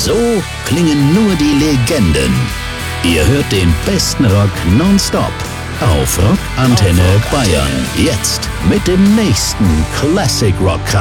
So klingen nur die Legenden. Ihr hört den besten Rock nonstop auf Rock Antenne Bayern. Jetzt mit dem nächsten Classic Rock